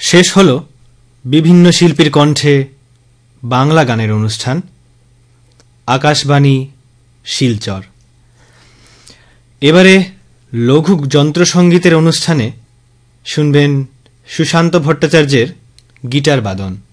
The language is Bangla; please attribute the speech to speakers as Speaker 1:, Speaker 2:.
Speaker 1: শেষ হল বিভিন্ন শিল্পীর কণ্ঠে বাংলা গানের অনুষ্ঠান আকাশবাণী শিলচর। এবারে লঘু যন্ত্রসঙ্গীতের অনুষ্ঠানে শুনবেন সুশান্ত ভট্টাচার্যের গিটার বাদন।